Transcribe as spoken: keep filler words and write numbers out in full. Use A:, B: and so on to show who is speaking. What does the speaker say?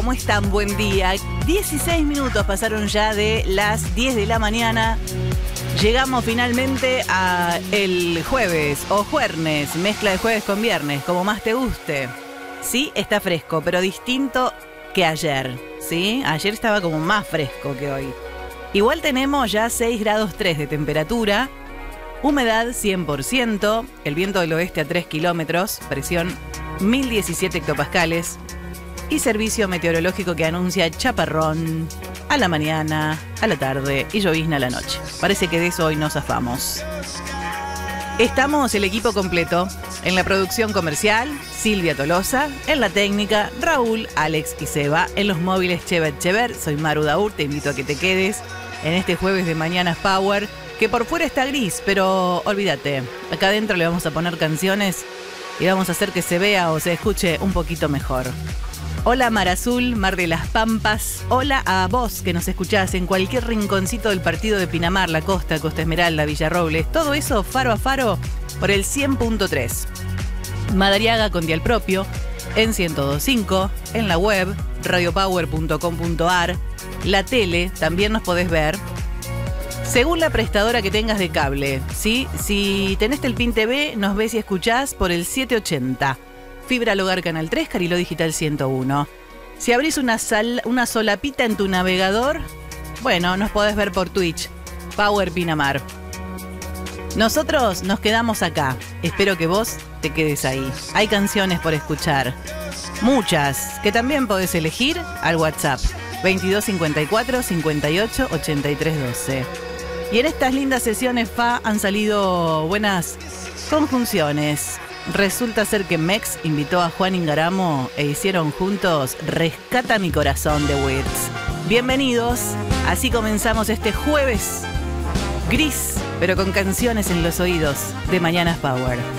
A: ¿cómo están? Buen día. dieciséis minutos pasaron ya de las diez de la mañana. Llegamos finalmente a el jueves o juernes, mezcla de jueves con viernes, como más te guste. Sí, está fresco, pero distinto que ayer, ¿sí? Ayer estaba como más fresco que hoy. Igual tenemos ya seis grados tres de temperatura, humedad cien por ciento, el viento del oeste a tres kilómetros, presión mil diecisiete hectopascales y servicio meteorológico que anuncia chaparrón a la mañana, a la tarde y llovizna a la noche. Parece que de eso hoy nos zafamos. Estamos el equipo completo. En la producción comercial, Silvia Tolosa. En la técnica, Raúl, Alex y Seba. En los móviles, Chever Chever. Soy Maru Daur. Te invito a que te quedes en este jueves de Mañanas Power, que por fuera está gris, pero olvídate. Acá adentro le vamos a poner canciones y vamos a hacer que se vea o se escuche un poquito mejor. Hola Mar Azul, Mar de las Pampas. Hola a vos que nos escuchás en cualquier rinconcito del partido de Pinamar, La Costa, Costa Esmeralda, Villarrobles. Todo eso faro a faro por el cien punto tres. Madariaga con dial propio en ciento dos punto cinco. En la web radio power punto com punto ar. La tele también nos podés ver según la prestadora que tengas de cable, ¿sí? Si tenés Telpin T V, nos ves y escuchás por el setecientos ochenta. Fibra al hogar Canal tres, Cariló Digital ciento uno. Si abrís una, sal, una solapita en tu navegador, bueno, nos podés ver por Twitch, Power Pinamar. Nosotros nos quedamos acá. Espero que vos te quedes ahí. Hay canciones por escuchar. Muchas, que también podés elegir al WhatsApp. veintidós cincuenta y cuatro, cincuenta y ocho, ochenta y tres doce. Y en estas lindas sesiones F A han salido buenas conjunciones. Resulta ser que Mex invitó a Juan Ingaramo e hicieron juntos Rescata mi corazón de Wirtz. Bienvenidos, así comenzamos este jueves gris, pero con canciones en los oídos de Mañanas Power.